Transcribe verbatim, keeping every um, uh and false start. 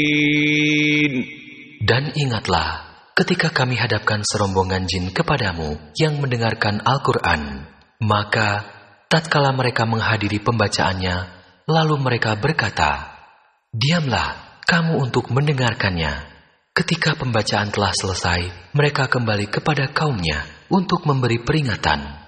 Dan ingatlah ketika kami hadapkan serombongan jin kepadamu yang mendengarkan Al-Quran, maka tatkala mereka menghadiri pembacaannya, lalu mereka berkata, "Diamlah kamu untuk mendengarkannya." Ketika pembacaan telah selesai, mereka kembali kepada kaumnya untuk memberi peringatan.